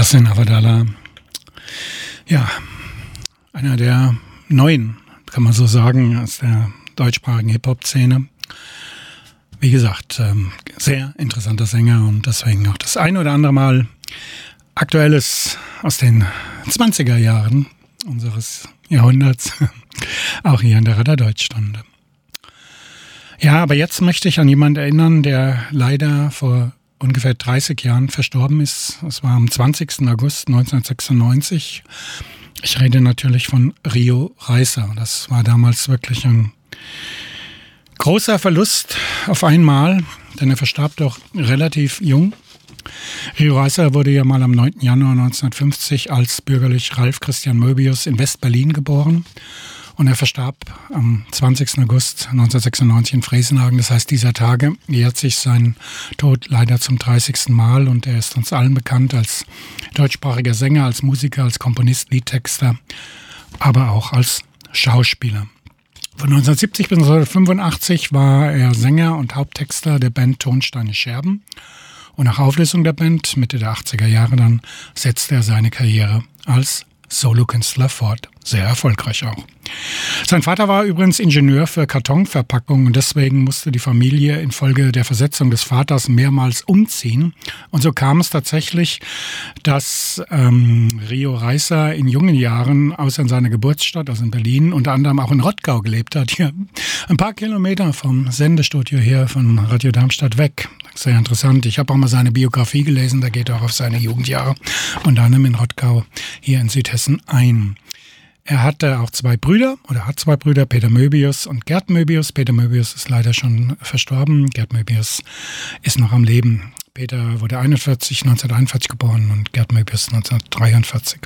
Yasin Awadallah, ja, einer der neuen, kann man so sagen, aus der deutschsprachigen Hip-Hop-Szene. Wie gesagt, sehr interessanter Sänger und deswegen noch das ein oder andere Mal Aktuelles aus den 20er Jahren unseres Jahrhunderts, auch hier in der Radar Deutschstunde. Ja, aber jetzt möchte ich an jemanden erinnern, der leider vor ungefähr 30 Jahren verstorben ist. Es war am 20. August 1996. Ich rede natürlich von Rio Reiser. Das war damals wirklich ein großer Verlust auf einmal, denn er verstarb doch relativ jung. Rio Reiser wurde ja mal am 9. Januar 1950 als bürgerlich Ralf Christian Möbius in West-Berlin geboren. Und er verstarb am 20. August 1996 in Fresenhagen. Das heißt, dieser Tage jährt sich sein Tod leider zum 30. Mal. Und er ist uns allen bekannt als deutschsprachiger Sänger, als Musiker, als Komponist, Liedtexter, aber auch als Schauspieler. Von 1970 bis 1985 war er Sänger und Haupttexter der Band Tonsteine Scherben. Und nach Auflösung der Band, Mitte der 80er Jahre dann, setzte er seine Karriere als Solokünstler fort. Sehr erfolgreich auch. Sein Vater war übrigens Ingenieur für Kartonverpackung und deswegen musste die Familie infolge der Versetzung des Vaters mehrmals umziehen. Und so kam es tatsächlich, dass Rio Reiser in jungen Jahren außer in seiner Geburtsstadt, also in Berlin, unter anderem auch in Rottgau gelebt hat, hier ein paar Kilometer vom Sendestudio hier von Radio Darmstadt weg. Sehr interessant. Ich habe auch mal seine Biografie gelesen, da geht er auch auf seine Jugendjahre und dann in Rottgau hier in Südhessen ein. Er hatte auch zwei Brüder, Peter Möbius und Gerd Möbius. Peter Möbius ist leider schon verstorben, Gerd Möbius ist noch am Leben. Peter wurde 1941 geboren und Gerd Möbius 1943.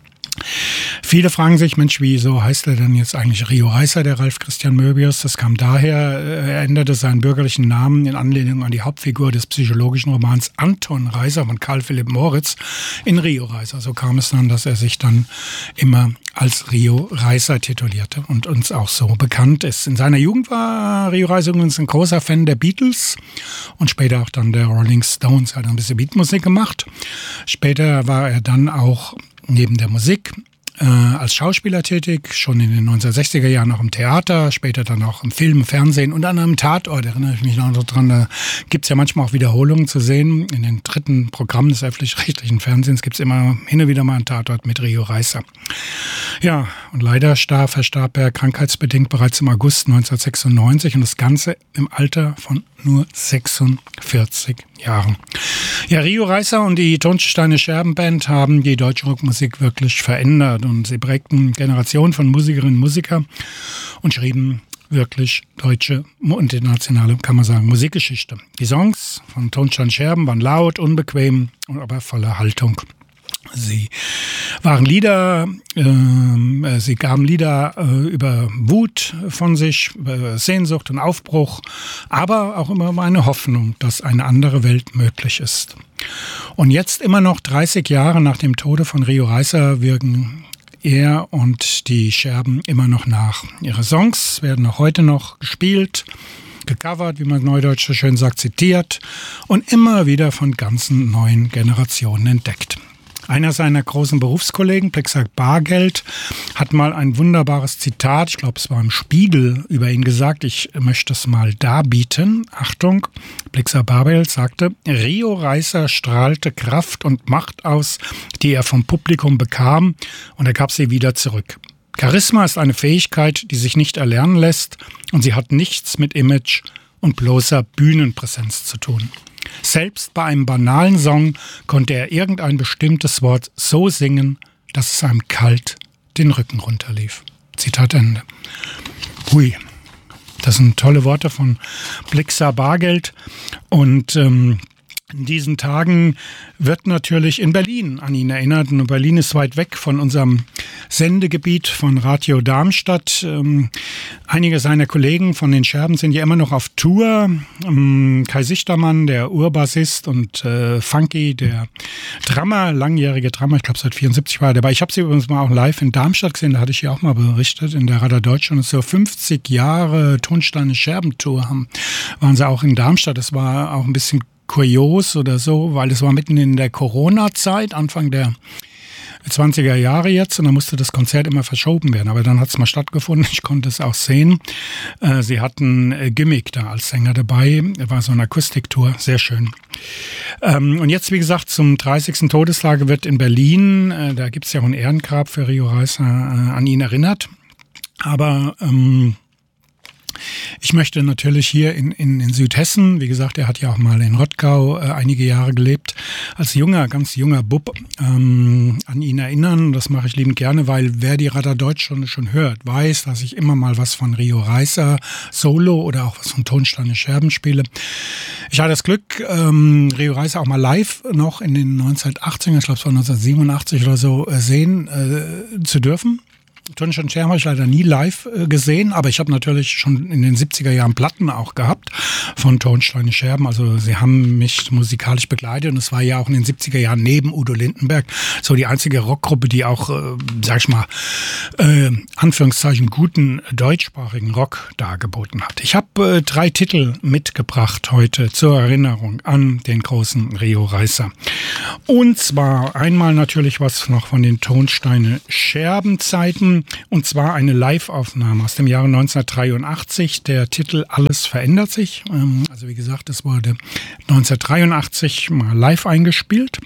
Viele fragen sich, Mensch, wieso heißt er denn jetzt eigentlich Rio Reiser, der Ralf Christian Möbius? Das kam daher, er änderte seinen bürgerlichen Namen in Anlehnung an die Hauptfigur des psychologischen Romans Anton Reiser von Karl Philipp Moritz in Rio Reiser. So kam es dann, dass er sich dann immer als Rio Reiser titulierte und uns auch so bekannt ist. In seiner Jugend war Rio Reiser übrigens ein großer Fan der Beatles und später auch dann der Rolling Stones. Er hat ein bisschen Beatmusik gemacht. Später war er dann auch neben der Musik als Schauspieler tätig, schon in den 1960er Jahren auch im Theater, später dann auch im Film, Fernsehen und an einem Tatort, erinnere ich mich noch dran, da gibt es ja manchmal auch Wiederholungen zu sehen. In den dritten Programmen des öffentlich-rechtlichen Fernsehens gibt es immer hin und wieder mal einen Tatort mit Rio Reiser. Ja, und leider verstarb er krankheitsbedingt bereits im August 1996 und das Ganze im Alter von nur 46 Jahren. Ja, Rio Reiser und die Tonsteine Scherben Band haben die deutsche Rockmusik wirklich verändert und sie prägten Generationen von Musikerinnen und Musikern und schrieben wirklich deutsche und internationale, kann man sagen, Musikgeschichte. Die Songs von Tonsteine Scherben waren laut, unbequem, aber voller Haltung. Sie gaben Lieder über Wut von sich, über Sehnsucht und Aufbruch, aber auch immer über eine Hoffnung, dass eine andere Welt möglich ist. Und jetzt immer noch 30 Jahre nach dem Tode von Rio Reiser wirken er und die Scherben immer noch nach. Ihre Songs werden auch heute noch gespielt, gecovert, wie man neudeutsch so schön sagt, zitiert und immer wieder von ganzen neuen Generationen entdeckt. Einer seiner großen Berufskollegen, Blixer Bargeld, hat mal ein wunderbares Zitat, ich glaube es war im Spiegel, über ihn gesagt, ich möchte es mal darbieten. Achtung, Blixer Bargeld sagte, Rio Reiser strahlte Kraft und Macht aus, die er vom Publikum bekam und er gab sie wieder zurück. Charisma ist eine Fähigkeit, die sich nicht erlernen lässt und sie hat nichts mit Image und bloßer Bühnenpräsenz zu tun. Selbst bei einem banalen Song konnte er irgendein bestimmtes Wort so singen, dass es einem kalt den Rücken runterlief. Zitat Ende. Hui, das sind tolle Worte von Blixer Bargeld und in diesen Tagen wird natürlich in Berlin an ihn erinnert. Und Berlin ist weit weg von unserem Sendegebiet von Radio Darmstadt. Einige seiner Kollegen von den Scherben sind ja immer noch auf Tour. Kai Sichtermann, der Urbassist, und Funky, der Drummer, langjährige Drummer, ich glaube seit 74 war er dabei. Ich habe sie übrigens mal auch live in Darmstadt gesehen, da hatte ich ja auch mal berichtet, in der Radar Deutschland. Und so 50 Jahre Tonsteine Scherben Tour waren sie auch in Darmstadt. Das war auch ein bisschen kurios oder so, weil es war mitten in der Corona-Zeit, Anfang der 20er Jahre jetzt, und da musste das Konzert immer verschoben werden. Aber dann hat es mal stattgefunden, ich konnte es auch sehen. Sie hatten Gimmick da als Sänger dabei, war so eine Akustiktour, sehr schön. Und jetzt, wie gesagt, zum 30. Todestage wird in Berlin, da gibt es ja auch ein Ehrengrab für Rio Reiser, an ihn erinnert. Aber ich möchte natürlich hier in Südhessen, wie gesagt, er hat ja auch mal in Rottgau einige Jahre gelebt, als ganz junger Bub an ihn erinnern. Das mache ich liebend gerne, weil wer die Radar Deutsch schon hört, weiß, dass ich immer mal was von Rio Reiser Solo oder auch was von Tonsteine Scherben spiele. Ich hatte das Glück, Rio Reiser auch mal live noch in den 1980ern, ich glaube es war 1987 oder so, sehen zu dürfen. Tonsteine Scherben habe ich leider nie live gesehen, aber ich habe natürlich schon in den 70er Jahren Platten auch gehabt von Tonsteine Scherben. Also sie haben mich musikalisch begleitet und es war ja auch in den 70er Jahren neben Udo Lindenberg so die einzige Rockgruppe, die auch, sag ich mal, Anführungszeichen guten deutschsprachigen Rock dargeboten hat. Ich habe 3 Titel mitgebracht heute zur Erinnerung an den großen Rio Reiser. Und zwar einmal natürlich was noch von den Tonsteine Scherben Zeiten. Und zwar eine Live-Aufnahme aus dem Jahre 1983. Der Titel Alles verändert sich. Also wie gesagt, es wurde 1983 mal live eingespielt.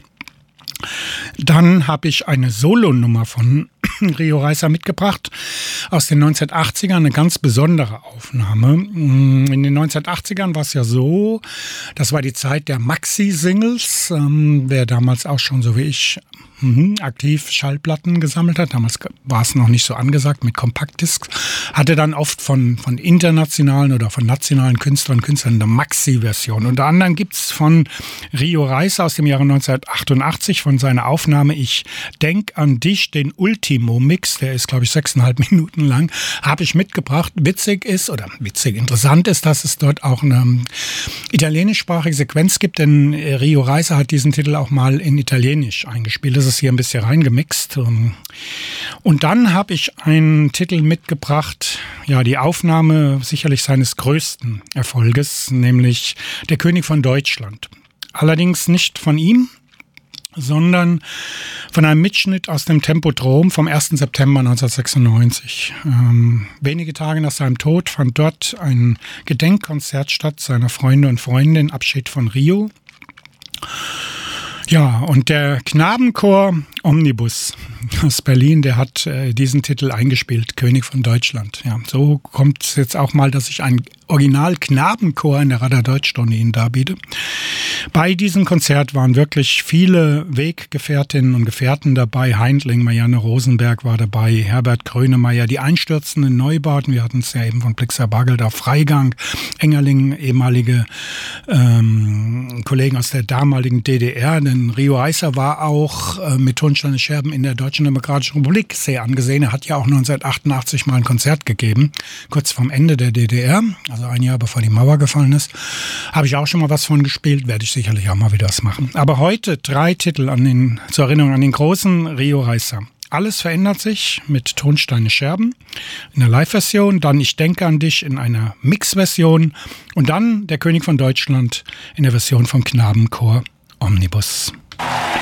Dann habe ich eine Solonummer von Rio Reiser mitgebracht aus den 1980ern, eine ganz besondere Aufnahme. In den 1980ern war es ja so, das war die Zeit der Maxi-Singles. Wer damals auch schon, so wie ich, aktiv Schallplatten gesammelt hat, damals war es noch nicht so angesagt mit Kompaktdiscs, hatte dann oft von internationalen oder von nationalen Künstlern eine Maxi-Version. Unter anderem gibt es von Rio Reiser aus dem Jahre 1988 von seiner Aufnahme Ich denk an dich, den Ultimo-Mix, der ist glaube ich 6,5 Minuten lang, habe ich mitgebracht. Interessant ist, dass es dort auch eine italienischsprachige Sequenz gibt, denn Rio Reiser hat diesen Titel auch mal in Italienisch eingespielt. Das ist hier ein bisschen reingemixt. Und dann habe ich einen Titel mitgebracht, ja, die Aufnahme sicherlich seines größten Erfolges, nämlich Der König von Deutschland. Allerdings nicht von ihm, sondern von einem Mitschnitt aus dem Tempodrom vom 1. September 1996. Wenige Tage nach seinem Tod fand dort ein Gedenkkonzert statt seiner Freunde und Freundinnen, Abschied von Rio. Ja, und der Knabenchor Omnibus aus Berlin, der hat diesen Titel eingespielt, König von Deutschland. Ja, so kommt es jetzt auch mal, dass ich einen Original-Knabenchor in der Radar Deutsch-Stunde Ihnen darbiete. Bei diesem Konzert waren wirklich viele Weggefährtinnen und Gefährten dabei. Heindling, Marianne Rosenberg war dabei, Herbert Grönemeyer, die einstürzenden Neubauten, wir hatten es ja eben von Blixer Bargeld auf Freigang, Engerling, ehemalige Kollegen aus der damaligen DDR, denn Rio Reiser war auch mit Tonsteine Scherben in der Deutschen Demokratischen Republik sehr angesehen. Er hat ja auch 1988 mal ein Konzert gegeben, kurz vorm Ende der DDR, also ein Jahr bevor die Mauer gefallen ist. Habe ich auch schon mal was von gespielt, werde ich sicherlich auch mal wieder was machen. Aber heute 3 Titel zur Erinnerung an den großen Rio Reiser. Alles verändert sich mit Tonsteine Scherben in der Live-Version, dann Ich denke an dich in einer Mix-Version und dann Der König von Deutschland in der Version vom Knabenchor Omnibus.